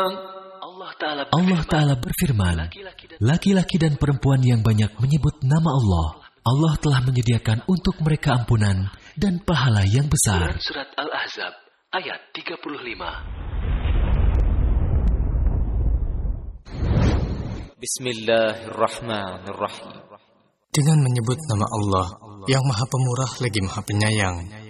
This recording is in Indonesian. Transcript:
Allah Ta'ala berfirman, laki-laki dan perempuan yang banyak menyebut nama Allah, Allah telah menyediakan untuk mereka ampunan dan pahala yang besar. Surat Al-Ahzab ayat 35. Bismillahirrahmanirrahim. Dengan menyebut nama Allah yang Maha Pemurah lagi Maha Penyayang.